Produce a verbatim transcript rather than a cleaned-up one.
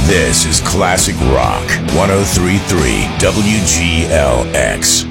This is Classic Rock one oh three point three W G L X.